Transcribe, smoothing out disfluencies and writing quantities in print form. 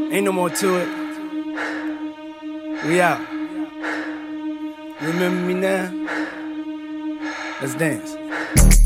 Ain't no more to it. We out. Remember me now? Let's dance.